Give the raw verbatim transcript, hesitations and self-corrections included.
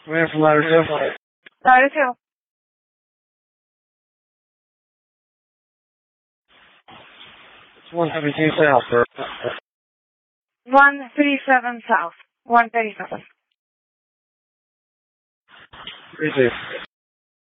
We're from ladder two. Ladder two. It's one seventeen south, sir. one thirty-seven south. one thirty-seven. Easy.